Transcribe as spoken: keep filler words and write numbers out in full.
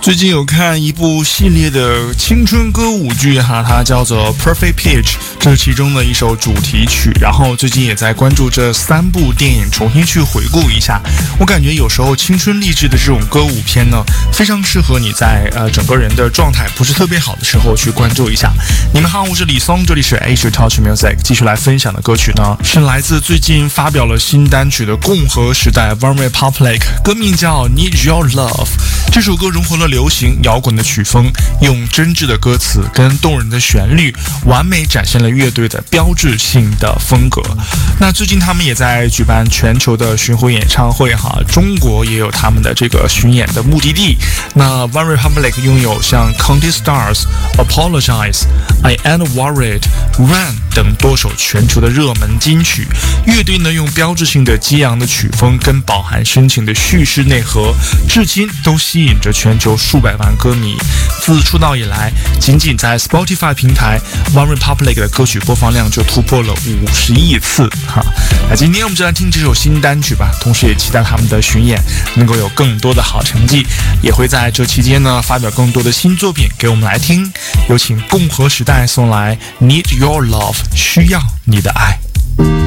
最近有看一部系列的青春歌舞剧哈，它叫做 Perfect Pitch， 这是其中的一首主题曲。然后最近也在关注这三部电影，重新去回顾一下。我感觉有时候青春励志的这种歌舞片呢，非常适合你在呃整个人的状态不是特别好的时候去关注一下。你们好，我是李松，这里是 Asia Touch Music。继续来分享的歌曲呢，是来自最近发表了新单曲的共和时代 One Republic， 歌名叫 Need Your Love。这首歌融合了流行摇滚的曲风，用真挚的歌词跟动人的旋律，完美展现了乐队的标志性的风格。那最近他们也在举办全球的巡回演唱会哈，中国也有他们的这个巡演的目的地。那 One Republic 拥有像 Counting Stars、Apologize、I Ain't Worried、Run 等多首全球的热门金曲。乐队呢用标志性的激昂的曲风跟饱含深情的叙事内核，至今都吸引着全球数百万歌迷。自出道以来，仅仅在 Spotify 平台 One Republic 的歌曲播放量就突破了五十亿次哈。那今天我们就来听这首新单曲吧，同时也期待他们的巡演能够有更多的好成绩，也会在这期间呢发表更多的新作品给我们来听。有请共和时代送来 Need Your Love， 需要你的爱。